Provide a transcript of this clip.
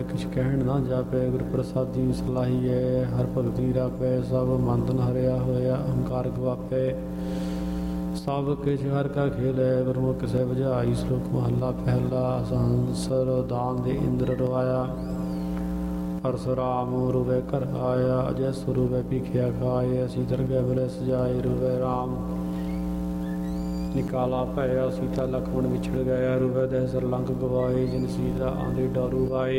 किछ कहण ना जापै। गुर प्रसादी सलाहिए हर भगति राखै। सब मंदन हरिया होया अहंकार गवापै। सब किछ हर का खेल है गुरमुख से बुझाई। श्लोक महला पहला। संसर दान दे इंद्र रवाया। परशुराम रुवे कर आया। अजय स्वरूप पीखिया खाए। असी दरगह बले सजाए रुवे राम। निकाला भया सीता लक्ष्मण विछड़ गया। रुवे दह सर लंक गवाए। जिन सीता आंधी डारू आए।